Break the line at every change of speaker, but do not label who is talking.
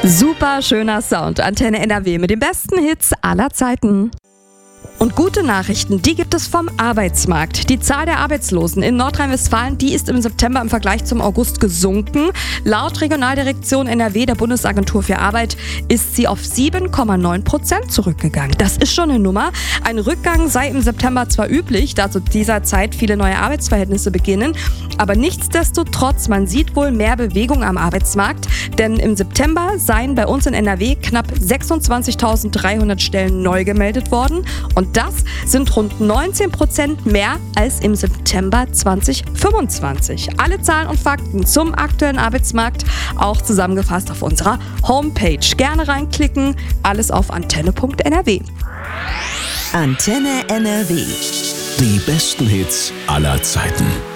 Super schöner Sound, Antenne NRW mit den besten Hits aller Zeiten. Und gute Nachrichten, die gibt es vom Arbeitsmarkt. Die Zahl der Arbeitslosen in Nordrhein-Westfalen, die ist im September im Vergleich zum August gesunken. Laut Regionaldirektion NRW der Bundesagentur für Arbeit ist sie auf 7,9% zurückgegangen. Das ist schon eine Nummer. Ein Rückgang sei im September zwar üblich, da zu dieser Zeit viele neue Arbeitsverhältnisse beginnen, aber nichtsdestotrotz, man sieht wohl mehr Bewegung am Arbeitsmarkt, denn im September seien bei uns in NRW knapp 26.300 Stellen neu gemeldet worden. Und das sind rund 19% mehr als im September 2025. Alle Zahlen und Fakten zum aktuellen Arbeitsmarkt auch zusammengefasst auf unserer Homepage. Gerne reinklicken, alles auf antenne.nrw.
Antenne NRW.
Die besten Hits aller Zeiten.